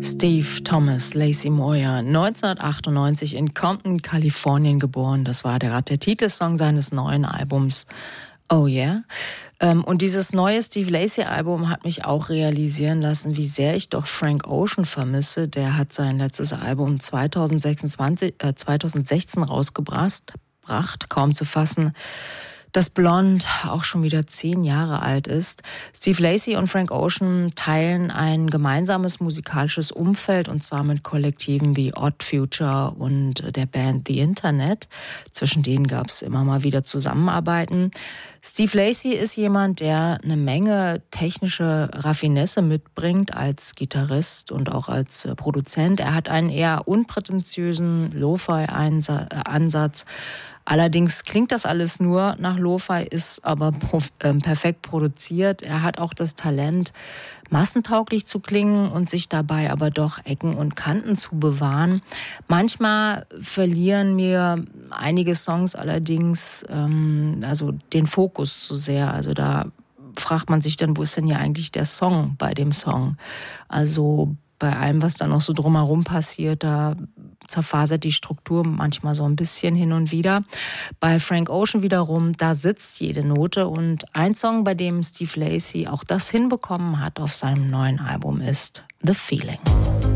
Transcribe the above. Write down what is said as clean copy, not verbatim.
Steve Thomas Lacy Moyer, 1998 in Compton, Kalifornien geboren. Das war der Titelsong seines neuen Albums Oh Yeah. Und dieses neue Steve Lacy-Album hat mich auch realisieren lassen, wie sehr ich doch Frank Ocean vermisse. Der hat sein letztes Album 2016 rausgebracht, kaum zu fassen, dass Blonde auch schon wieder 10 Jahre alt ist. Steve Lacy und Frank Ocean teilen ein gemeinsames musikalisches Umfeld, und zwar mit Kollektiven wie Odd Future und der Band The Internet. Zwischen denen gab es immer mal wieder Zusammenarbeiten. Steve Lacy ist jemand, der eine Menge technische Raffinesse mitbringt als Gitarrist und auch als Produzent. Er hat einen eher unprätentiösen Lo-Fi-Ansatz. Allerdings klingt das alles nur nach Lo-Fi, ist aber perfekt produziert. Er hat auch das Talent, massentauglich zu klingen und sich dabei aber doch Ecken und Kanten zu bewahren. Manchmal verlieren mir einige Songs allerdings den Fokus zu sehr. Also da fragt man sich dann, wo ist denn ja eigentlich der Song bei dem Song? Also bei allem, was da noch so drumherum passiert, da zerfasert die Struktur manchmal so ein bisschen hin und wieder. Bei Frank Ocean wiederum, da sitzt jede Note, und ein Song, bei dem Steve Lacy auch das hinbekommen hat auf seinem neuen Album, ist The Feeling.